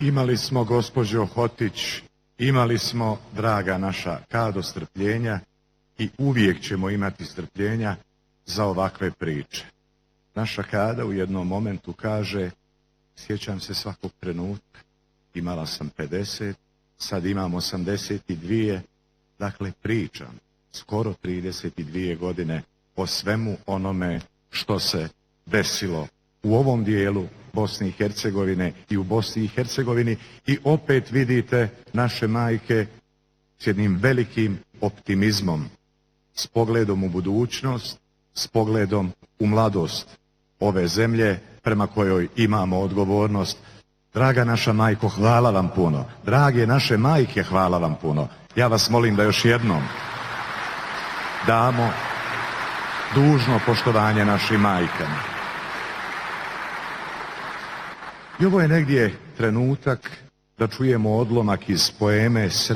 Imali smo, gospođo Hotić, imali smo, draga naša Kado, strpljenja i uvijek ćemo imati strpljenja za ovakve priče. Naša Kada u jednom momentu kaže, sjećam se svakog trenutka, imala sam 50, sad imam 82, dakle pričam skoro 32 godine o svemu onome što se desilo u ovom dijelu Bosne i Hercegovine i u Bosni i Hercegovini, i opet vidite naše majke s jednim velikim optimizmom, s pogledom u budućnost, s pogledom u mladost ove zemlje prema kojoj imamo odgovornost. Draga naša majko, hvala vam puno. Drage naše majke, hvala vam puno. Ja vas molim da još jednom damo dužno poštovanje našim majkama. I ovo je negdje trenutak da čujemo odlomak iz poeme